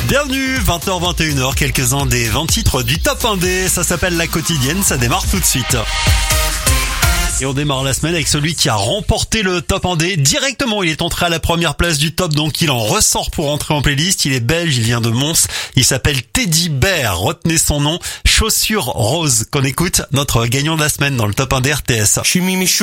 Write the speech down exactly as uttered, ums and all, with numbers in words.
Bienvenue, vingt heures vingt et une heures, quelques-uns des vingt titres du Top un D. Ça s'appelle La Quotidienne, ça démarre tout de suite. Et on démarre la semaine avec celui qui a remporté le Top un D. Directement, il est entré à la première place du top, donc il en ressort pour entrer en playlist. Il est belge, il vient de Mons. Il s'appelle Teddy Bear, retenez son nom. Chaussures roses, qu'on écoute, notre gagnant de la semaine dans le Top un D R T S.